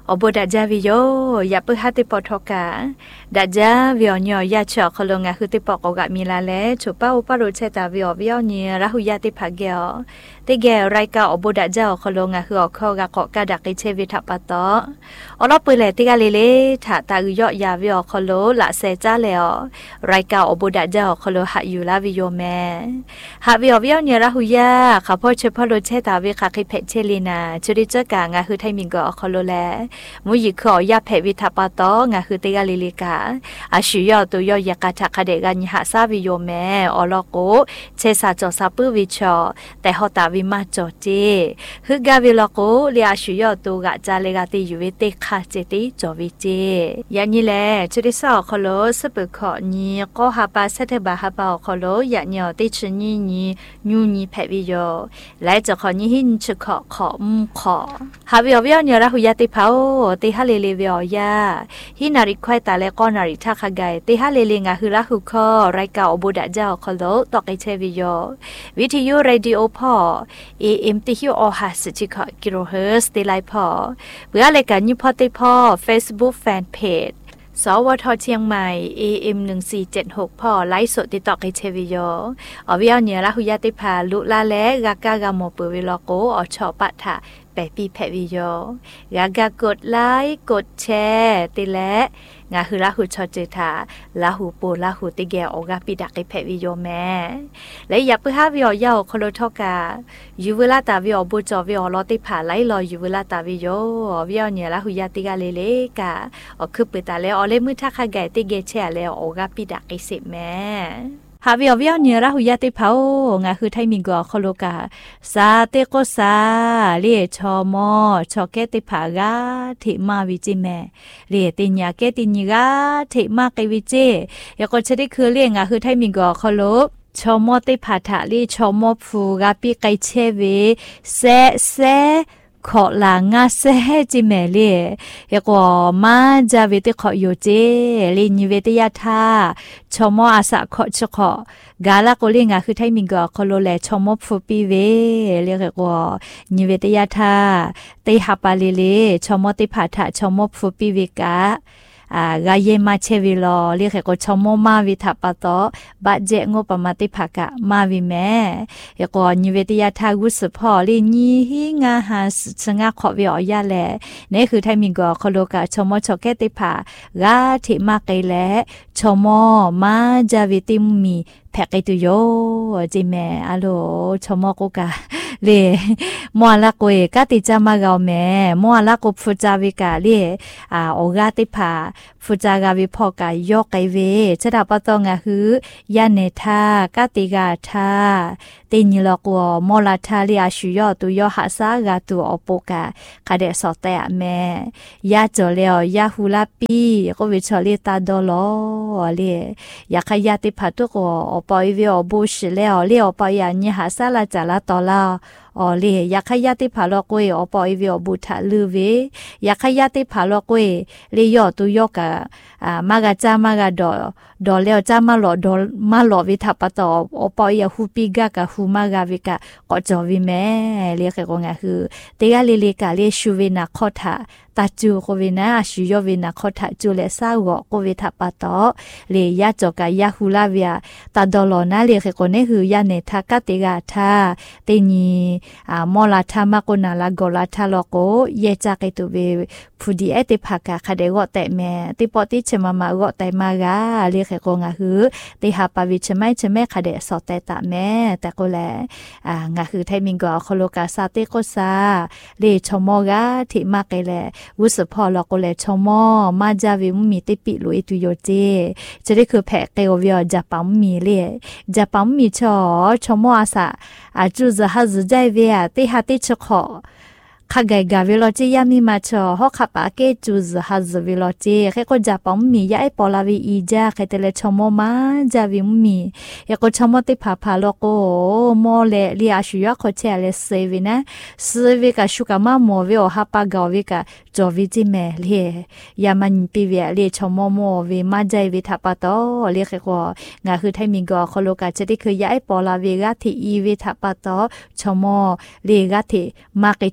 อบดาจาวิโยอย่าเปิดหาติปอทอกาดาจาวิโอเนียยาชอคลงาคือติปอกกะมีลาเลชุป้าอุปารุเชตาวิโอวิโอเนียราหุยาติภาเกอติเกไรกาอบดาจาคลงาคืออคอกะกอกะดักเชวิทัปตออลอปือเลติกาเลเลถาตาอุยอยาวิโอคโลละเซจาเลอไรกาอบดาจาคโลหะอยู่ลาวิโยแมหาวิโอวิโอเนียราหุยาข้าพ่อเชพอรุเชตาวิคาคิเพเชลีนาชุดิจกางาคือไทมิงกอคโลแลมุยิขอยาเพวิทัปตองาคือติกาลิลิกาอาชิยอตุยอยากาทักเดกันหาซาวิโยแมอลโกเชซาจอซาปุวิชอแต่ฮอตาวิมาจอเจฮึกาวิลโกเลียอาชิยอตุกะจาเลกาติยูวิติคาเจติจอวิเจยานี่แลชุดิสอคโลสเปขอนีก็หาปาเซเทบาหาปาคโลยะเนียติชนีนีญูนีเพวิโยและจะขอนี้หินชขอขอขอหาวิโอวิโอเนียราหุยาติเผาติฮาเลเลวิโอยาฮินาริควายตาเลกอนาริทักขไกติฮาเลเลงาฮืลาหุคอไรกาอบุดะเจ้าคโลตอกไอเชวิโยวิทยุเรดิโอพอAM ติฮิโอฮัสจิคกิโลเฮิร์ตติไลพอเพื่อรายการยุพอติพอ Facebook Fan Pageสวทเชียงใหม่ AM 1476พ่อไลฟ์สดติดต่อกับเชวิโยอวิโอเนียราหุยาติพาลุลาและกากากาโมปุวิโลโกอชอปะทะแปปีแพวิโยกากากดไลค์กดแชร์ติและงาคือลาหูชอเจทาลาหูปูลาหูติเกออกาปิดักไอแพวิโยแม่และอยากไปหาวิโอยาโคโลทอกายูเวลาตาวิโอบูจอวิโอลอติผาไลรอยูเวลาตาวิโยวิโอเนียลาหูยาติกาเลเลกาอคือปิตาเลอเลมือทักขะไกติเกแชเลออกาปิดักไอสิแม่หาวิโอวิโอเนียราหุยาติเผางาคือไทมิงกอโคโลกาซาเตโกซาเลียชอมอชอเกติผากาเทมาวิจิแมเลียติญญาเกติญกาเทมาเกวิเจยก็ชะดิคือเลียงาคือไทมิงกอโคโลชอมอติผาทะลีชอมอฟูกาปิไกเชเวเซขอลางาเซจิเมเลียก็มาจาวิติขออยู่เจลินเวติยาทาชมออาสะขอชขอกาลาโกลิงาคือไทมิงกอคโลแลชมอฟูปีเวเรียกว่านิเวติยาทาเตหาปาเลเลชมอติผาทะชมอฟูปีเวกากาเยมาเชวิโลเรียกก็ชมมาวิทัปโตบาเจงปมาติภกะมาวิแม่ยก็นิเวติยาทากุสพอลีนีหิงาหาสงะขอวิอยาแลนี่คือไทมิงกอคโลกะชมชอเกติภากาทิมาไกแลชมมาจาวิติมีแพกไอตุโยจิแม่อะโลชมกุกะเลมัวละกวยกะติจามากาแม่มัวละกุฟุจาวิกาเลโอกาติภาฟุจากาวิพอกายอกไกเวชะดาปะตองะหือยะเนทากะติกาทาติญิลกวมอลาทาลิอาชุยอตุยอหะซากาตุอปกะคาเดสอเตอะแม่ยาจอเลอยาฮูลาปีก็วิชอลิตาดอลอเลยาขยาติภาตุกอปอยวิอบุชเลอเลอปอยาญิหาซาลาจาลาตอลาอเลยาขยาติภาลอกวยอปอยวิอบุทะลือเวยาขยาติภาลอกวยเลยอตุยอกะมากะจามากะดอเลอจามาลอดอมาลอวิทัปตออปอยาฮูปิกะกะฮูมากะวิกะกอจอวิแม่เรียกก็งะคือเตกะเลเลกะเลชูเวนะขอทะตาจูโควินะชิโยวินะขอทะจูเลซาวโควิทัปตอเลยาจอกะยาฮูลาเวียตาดอลอนะเรียกก็เนคือยาเนทากะเตกะทาเตนีมอลาทามากนาลากอลาทาลโกเยจากไอตุเวพุดีเอติภากะคาเดกอแต่แม่ติปอติเชมามากอแต่มากาเรียกก็งะคือติหาปาวิชไมชแม่คาเดสอแต่ตะแม่แต่ก็แลงะคือไทมิงกอโคโลกาซาเตโกซาเลชมอกาทิมาเกแลวุสพอลก็แลชมอมาจาวิมมีติปิลุยตุโยเจจะได้คือแผกเกวเวียจะปั๊มมีเลจะปั๊มมีชอชมออาสะจูจะหาจะใจเวียติหาติชขอข้าไกกาวิโลจียามีมาชอฮอขับอาเกจูซฮัซวิโลจีแค่ก็จะปั๊มมียาไอปอลาวีอีจาแค่แต่เลชมอมาจาวิมมียาก็ชมอติผาผาโลโกโมเลลีอาชุยาโคเชเลเซวินะเซวิกาชุกามาโมวิโอฮับปากาวิกาจอวิจิเมเลยามันปีเวเลชมอโมวิมาใจวิทัปโตเลแค่ก็งาคือไทมิงกอโคโลกาจะได้คือยาไอปอลาวีกาที่อีวิทัปโตชมอเลกาที่มาเกเชวิมา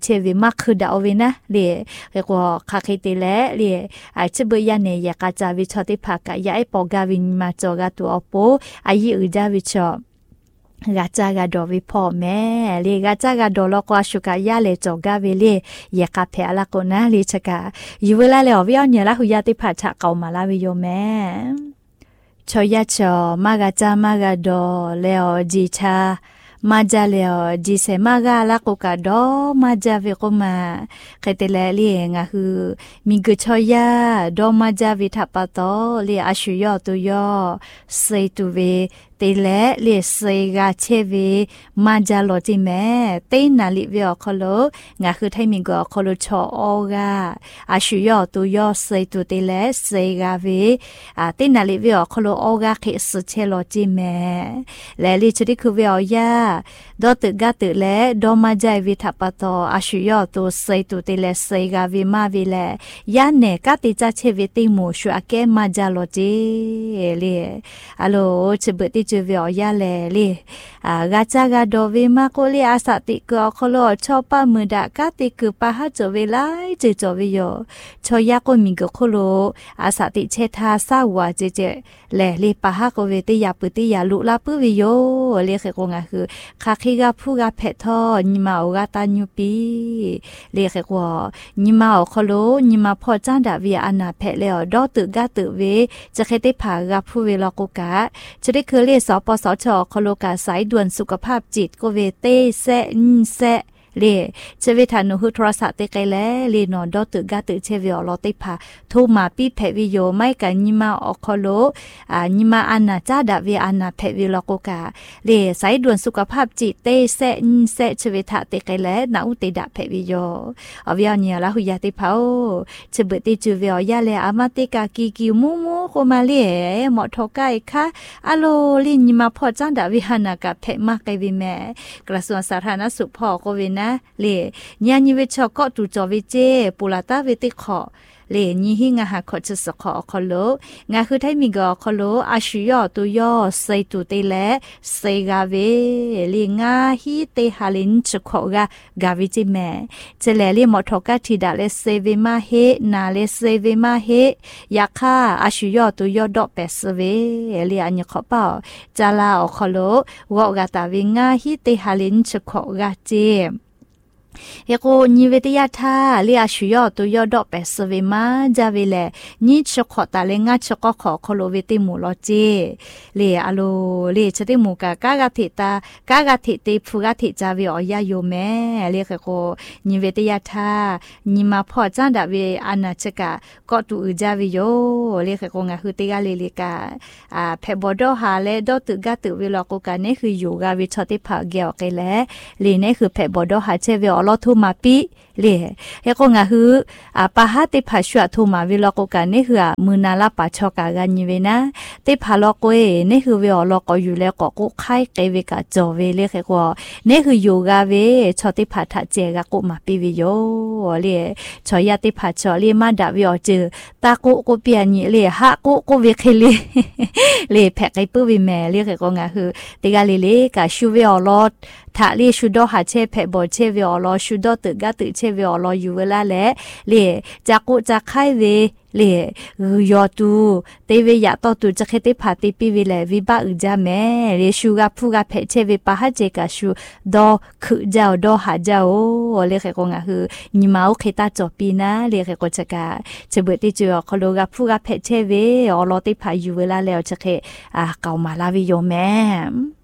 มักคือดาวเวนะเล่เรียกว่าคาเคเตแลเล่จะเบยาเนี่ยอยากจะวิชอติพักยาไอปอกาวินมาจอกาตัวอโปอายีอุจาวิชอกาจากาดอวิพ่อแม่เลีกาจากาดอลกว่าชุกายาเลจอกาเวเลยากาเพอละกนะเลชกาอยู่เวลาแล้ววิอเนี่ยละหุยาติพัชะเกามาลาวิโยแม่ชอยาชอมากาจามากาดอเลอจีชามาจาเลอจีเซมากาละกุกาดอมาจาเวโกมาเคเตเลเลียงะคือมีกชอยาดอมาจาวิทัปโตเลียอาชุยอตุยอเซตุเวเตเลเลียเซกาเชเวมาจาโลจิแม่เตนาลิเวอคโลงะคือไทมิงกอคโลชอออกาอาชุยอตุยอเซตุเตเลเซกาเวเตนาลิเวอคโลออกาเคสเชโลจิแม่และลิชดิคือเวอยาดอตึกาตึเลดอมาจาวิทัปโตอาชุยอตุเซตุเตเลเซกาเวมาเวเลยาเนกาติจาเชเวติมูชัวเกมาจาโลจิเลอะโลชเบติจูเวียาเลลีกาจากาโดเวมาโคลีอาสติกอโคโลชอปามืดากาติคือปะฮะจเวไลจิจวิโยชอยาโกมิกโคโลอาสติเชทาสาวาเจเจแลลีปะฮะโกเวติยาปติยาลุลาปุวิโยเลเขโกงะคือคาคิกาพูกาเพทอนิมาโอกาตาญูปีเลเขโกนิมาโคโลนิมาพอจันดาเวียอนาเพเลอดอตึกาตึเวจะเคติผากาพูเวลโกกาจะได้คือเลสปสชโคโลกาสายด่วนสุขภาพจิตโกเวเตเซเซเลเชเวทานุหุโทรศัพท์เตไกแลเลนอนดอตึกาตึเชเวอลอติพาโทมาปีเพวิโยไม่กันนิมาอโคโลนิมาอานาจาดาเวอานาเพวิลโกกาเลสายด่วนสุขภาพจิตเตเซเซเชเวทาเตไกแลนาอุเตดาเพวิโยอวิญญาละหุยาติพาเชเบติจูเวอยาเลอามาติกากิกิมูมูโคมาเลหมอทอกายค่ะอะโลลินิมาพอจันดาวิหานากาเพมาไกวิแม่กระทรวงสาธารณสุขพอโควินะเลญาณิเวชก็ตูจอวิเจปุลาตาเวติขอเลญิหิงาหาขอจะสขอคอโลงาคือไทมิกอคอโลอาชุยอตุยอไซตุเตเลไซกาเวเลงาฮิเตฮาลินจขอกากาวิจิแมเจเลเลมอทอกาทิดาเลเซเวมาเฮนาเลเซเวมาเฮยาคาอาชุยอตุยอดอเปสเวเลอัญขอเปาจาลาอคอโลวอกาตาเวงาฮิเตฮาลินจขอกาเจเฮโกนิเวติยาทาเลียชุยอตุยอดอเปสเวมาจาเวเลนิชขอตาเลงาชกขอคโลเวติมูลอเจเลอะโลเลชติมูกากากาติตากากาติติฟุกาติจาเวอยาโยแม่เลเฮโกนิเวติยาทานิมาพอจันดาเวอานาชกะก็ตูอุจาเวโยเลเฮโกงาคือติกาเลเลกาเพบอดอฮาเลดอตุกาตุเวลโกกาเนคืออยู่กาวิชติภาเกลเกเลเลเนคือเพบอดอฮาเชเวอลอทูมาปีเลเฮโกงาคือปะฮะติภาชัวทูมาเวลโกกาเนคือมือนาลาปะชอกากันยิเวนะติภาลโกเอเนคือเวอลก็อยู่แล้วก็กุไข่เกเวกาจอเวเลเฮโกเนคืออยู่กาเวชติภาทะเจกะกุมาปีวิโยเลชอยาติภาชอเลมาดาวิอเจอตากุเปียญิเลหะกุเวเคเลเลแพกไกปื้อวิแม่เลเฮโกงาคือติกาเลกาชูเวอลอดทะเลชุดอหาเชเพบอเชเวอลอชุดอตึกะตึเชเวอลออยู่เวลาแลเลจากกุจากไข่เวเลยอตูเตเวยะตอตูจะเคติพาติปิวิเลวิบะอุจาแม่เลชูกะพูกะเพเชเวปะหะเจกะชูดอคือเจ้าดอหาเจ้าเลเขกงะคือญิมาอุเคตาจอปีนะเลเขกจะกะจะเบติจือคโลกะพูกะเพเชเวอลอติพาอยู่เวลาแล้วจะเคเกามาลาวิโยแม่